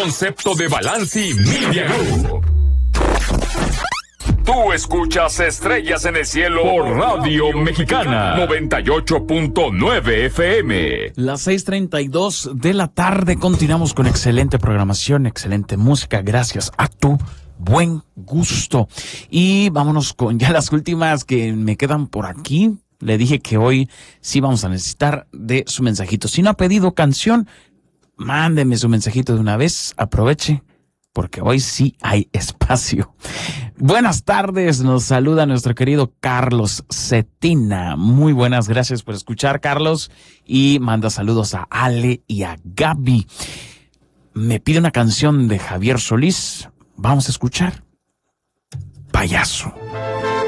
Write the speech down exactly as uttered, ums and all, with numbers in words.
concepto de Balanci Media Group. Tú escuchas Estrellas en el Cielo por Radio Mexicana noventa y ocho punto nueve F M. Las seis treinta y dos de la tarde, continuamos con excelente programación, excelente música, gracias a tu buen gusto. Y vámonos con ya las últimas que me quedan por aquí. Le dije que hoy sí vamos a necesitar de su mensajito. Si no ha pedido canción, mándeme su mensajito de una vez, aproveche, porque hoy sí hay espacio. Buenas tardes, nos saluda nuestro querido Carlos Cetina. Muy buenas, gracias por escuchar, Carlos. Y manda saludos a Ale y a Gaby. Me pide una canción de Javier Solís. Vamos a escuchar Payaso.